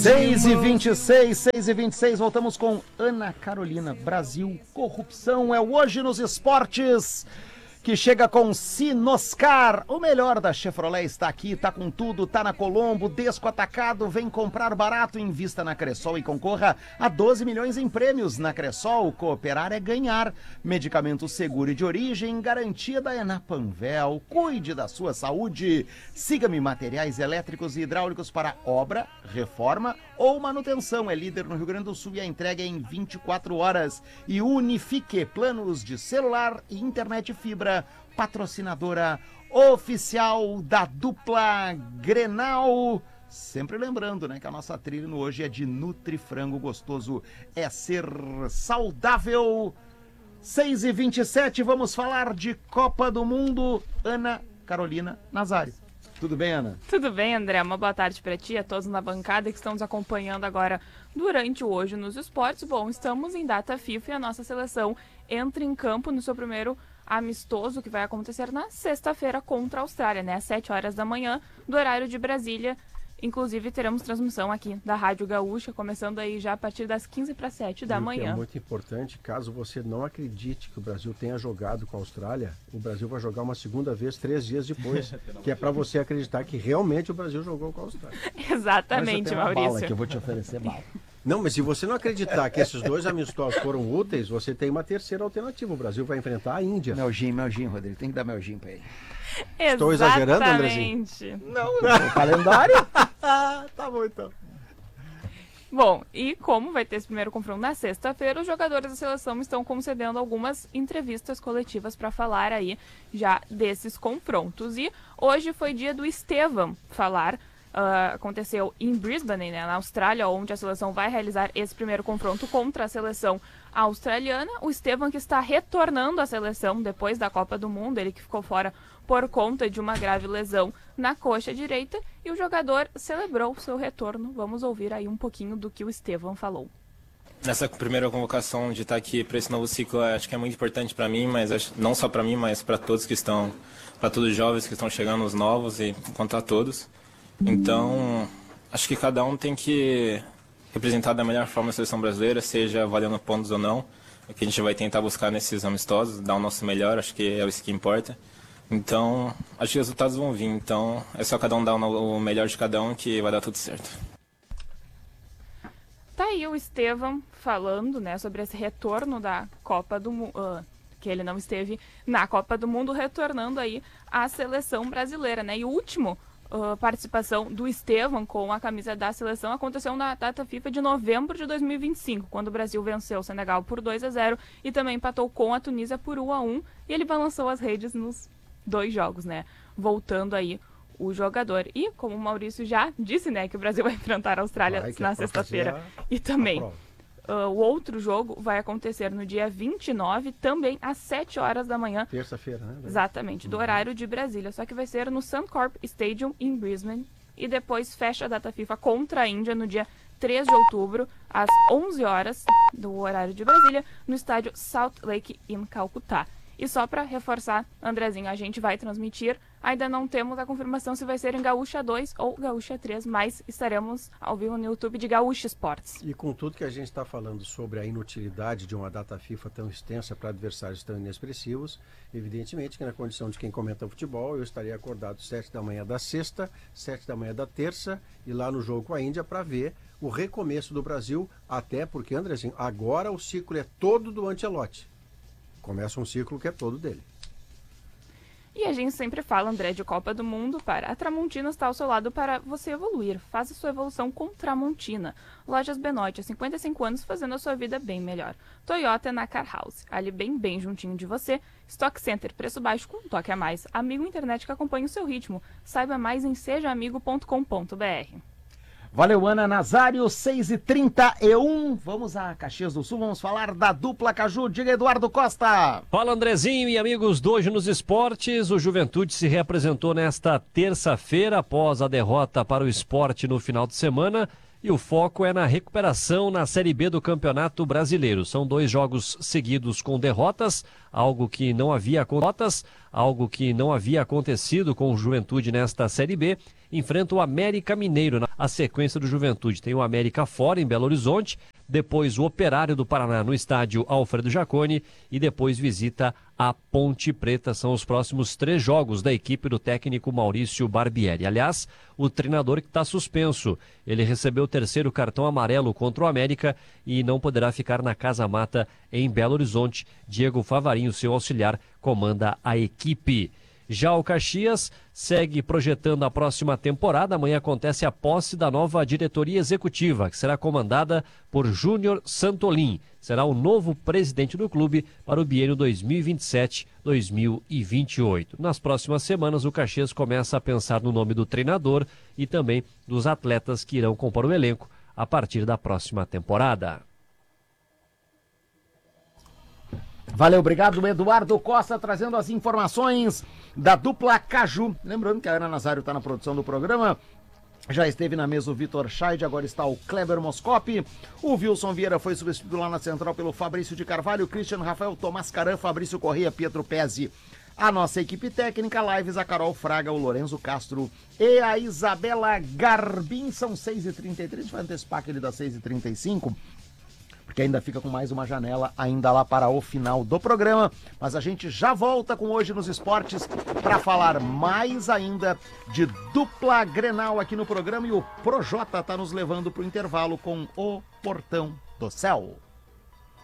6h26, voltamos com Ana Carolina. Brasil, corrupção é o Hoje nos Esportes, que chega com Sinoscar. O melhor da Chevrolet está aqui, tá com tudo, tá na Colombo, Desco Atacado, vem comprar barato, invista na Cressol e concorra a 12 milhões em prêmios. Na Cressol, cooperar é ganhar. Medicamento seguro e de origem, garantia da Enapanvel. Cuide da sua saúde. Siga-me, materiais elétricos e hidráulicos para obra, reforma ou manutenção. É líder no Rio Grande do Sul e a entrega é em 24 horas. E Unifique, planos de celular e internet fibra, patrocinadora oficial da dupla Grenal. Sempre lembrando, né, que a nossa trilha no hoje é de Nutrifrango. Gostoso é ser saudável. 6h27, vamos falar de Copa do Mundo. Ana Carolina Nazário. Tudo bem, Ana? Tudo bem, André. Uma boa tarde para ti, a todos na bancada que estão nos acompanhando agora durante o Hoje nos Esportes. Bom, estamos em data FIFA e a nossa seleção entra em campo no seu primeiro amistoso, que vai acontecer na sexta-feira contra a Austrália, né? Às 7 horas da manhã, do horário de Brasília. Inclusive, teremos transmissão aqui da Rádio Gaúcha, começando aí já a partir das 15h para 7 da manhã. É muito importante, caso você não acredite que o Brasil tenha jogado com a Austrália, o Brasil vai jogar uma segunda vez 3 dias depois, que é para você acreditar que realmente o Brasil jogou com a Austrália. Exatamente, Maurício. Bala que eu vou te oferecer bala. Não, mas se você não acreditar que esses dois amistosos foram úteis, você tem uma terceira alternativa. O Brasil vai enfrentar a Índia. Melginho, Rodrigo. Tem que dar melginho pra ele. Estou exagerando, Andrezinho? Não, o calendário. Tá bom, então. Bom, e como vai ter esse primeiro confronto na sexta-feira, os jogadores da seleção estão concedendo algumas entrevistas coletivas para falar aí já desses confrontos. E hoje foi dia do Estevam falar. Aconteceu em Brisbane, né, na Austrália, onde a seleção vai realizar esse primeiro confronto contra a seleção australiana. O Estevam, que está retornando à seleção depois da Copa do Mundo, ele que ficou fora por conta de uma grave lesão na coxa direita, e o jogador celebrou seu retorno. Vamos ouvir aí um pouquinho do que o Estevam falou. Nessa primeira convocação de estar aqui para esse novo ciclo, acho que é muito importante para mim, mas não só para mim, mas para todos que estão, para todos os jovens que estão chegando, os novos, e contar todos. Então, acho que cada um tem que representar da melhor forma a seleção brasileira, seja valendo pontos ou não. O que a gente vai tentar buscar nesses amistosos, dar o nosso melhor, acho que é isso que importa. Então, acho que os resultados vão vir. Então, é só cada um dar o melhor de cada um que vai dar tudo certo. Tá aí o Estevam falando, né, sobre esse retorno da Copa do Mundo, que ele não esteve na Copa do Mundo, retornando aí à seleção brasileira, né? E o último participação do Estevam com a camisa da seleção aconteceu na data FIFA de novembro de 2025, quando o Brasil venceu o Senegal por 2-0 e também empatou com a Tunísia por 1-1, e ele balançou as redes nos 2 jogos, né? Voltando aí o jogador. E, como o Maurício já disse, né, que o Brasil vai enfrentar a Austrália na sexta-feira. E também o outro jogo vai acontecer no dia 29, também às 7 horas da manhã. Terça-feira, né? Exatamente, do horário de Brasília. Só que vai ser no Suncorp Stadium, em Brisbane. E depois fecha a data FIFA contra a Índia no dia 3 de outubro, às 11 horas do horário de Brasília, no estádio Salt Lake, em Calcutá. E só para reforçar, Andrezinho, a gente vai transmitir. Ainda não temos a confirmação se vai ser em Gaúcha 2 ou Gaúcha 3, mas estaremos ao vivo no YouTube de Gaúcha Esportes. E com tudo que a gente está falando sobre a inutilidade de uma data FIFA tão extensa para adversários tão inexpressivos, evidentemente que na condição de quem comenta futebol, eu estaria acordado 7 da manhã da sexta, 7 da manhã da terça, e lá no jogo com a Índia para ver o recomeço do Brasil, até porque, Andrezinho, agora o ciclo é todo do Ancelotti. Começa um ciclo que é todo dele. E a gente sempre fala, André, de Copa do Mundo. Para a Tramontina está ao seu lado para você evoluir. Faça sua evolução com Tramontina. Lojas Benoit, há 55 anos, fazendo a sua vida bem melhor. Toyota é na Car House, ali bem juntinho de você. Stock Center, preço baixo com um toque a mais. Amigo internet que acompanha o seu ritmo. Saiba mais em sejaamigo.com.br. Valeu, Ana Nazário, 6h31. Vamos a Caxias do Sul, vamos falar da dupla Caju. Diga, Eduardo Costa. Fala, Andrezinho e amigos do Hoje nos Esportes. O Juventude se reapresentou nesta terça-feira após a derrota para o Sport no final de semana e o foco é na recuperação na Série B do Campeonato Brasileiro. São 2 jogos seguidos com derrotas, algo que não havia acontecido com o Juventude nesta Série B. Enfrenta o América Mineiro na sequência do Juventude. Tem o América fora em Belo Horizonte, depois o Operário do Paraná no estádio Alfredo Jaconi e depois visita a Ponte Preta. São os próximos 3 jogos da equipe do técnico Maurício Barbieri. Aliás, o treinador que está suspenso. Ele recebeu o 3º cartão amarelo contra o América e não poderá ficar na Casa Mata em Belo Horizonte. Diego Favarinho, seu auxiliar, comanda a equipe. Já o Caxias segue projetando a próxima temporada. Amanhã acontece a posse da nova diretoria executiva, que será comandada por Júnior Santolin. Será o novo presidente do clube para o biênio 2027-2028. Nas próximas semanas, o Caxias começa a pensar no nome do treinador e também dos atletas que irão compor o elenco a partir da próxima temporada. Valeu, obrigado, Eduardo Costa, trazendo as informações da dupla Caju. Lembrando que a Ana Nazário está na produção do programa. Já esteve na mesa o Vitor Scheid, agora está o Kleber Moscopi. O Wilson Vieira foi substituído lá na central pelo Fabrício de Carvalho, Cristiano Rafael, Tomás Caran, Fabrício Corrêa, Pietro Pezzi. A nossa equipe técnica, Lives, a Carol Fraga, o Lorenzo Castro e a Isabela Garbim. São 6h33, a gente vai antecipar aquele das 6h35. Porque ainda fica com mais uma janela ainda lá para o final do programa, mas a gente já volta com Hoje nos Esportes para falar mais ainda de dupla Grenal aqui no programa, e o Projota está nos levando para o intervalo com o Portão do Céu.